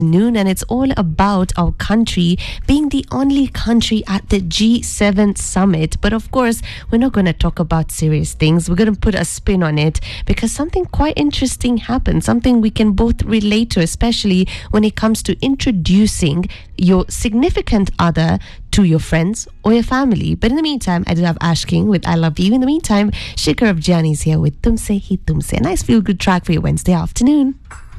Noon, and it's all about our country being the only country at the G7 summit. But of course, we're not going to talk about serious things. We're going to put a spin on it because something quite interesting happened, something we can both relate to, especially when it comes to introducing your significant other to your friends or your family. But in the meantime, I do have Ash King with I Love You. In the meantime, Shikhar of Gianni's here with Tumse Hi Tumse. A nice feel-good track for your Wednesday afternoon.